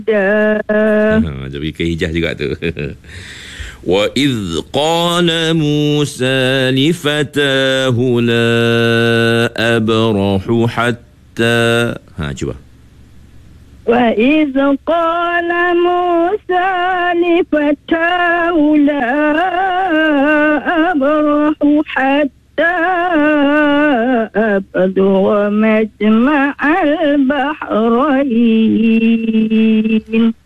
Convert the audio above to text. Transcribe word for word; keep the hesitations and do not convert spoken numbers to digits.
Ha, jadi ke hijaz juga tu. Wa idh qala Musa li fatahu la abrahu hatta. Ha, cuba. Wa idh qala Musa li fatahu la abrahu hatta abluga majma'al bahrain.